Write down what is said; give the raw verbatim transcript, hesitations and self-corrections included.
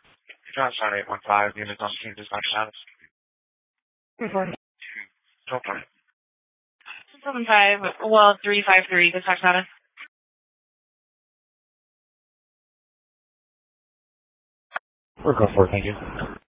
Johnson eight one five, units on scene, dispatch status. Report. Go for it. seven five, well, three five three, dispatch status. We're going for it, thank you.